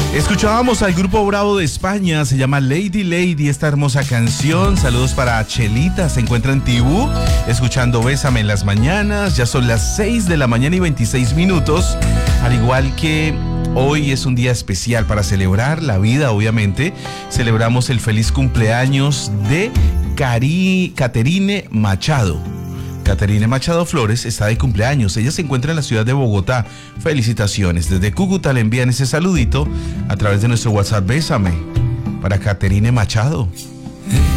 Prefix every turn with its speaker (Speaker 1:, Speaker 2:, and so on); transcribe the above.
Speaker 1: Escuchábamos al grupo Bravo de España, se llama Lady Lady, esta hermosa canción. Saludos para Chelita, se encuentra en Tibú, escuchando Bésame en las mañanas. Ya son las 6 de la mañana y 26 minutos. Al igual que hoy es un día especial para celebrar la vida, obviamente. Celebramos el feliz cumpleaños de Caterine Machado. Caterine Machado Flores está de cumpleaños. Ella se encuentra en la ciudad de Bogotá. Felicitaciones. Desde Cúcuta le envían ese saludito a través de nuestro WhatsApp. Bésame para Caterine Machado.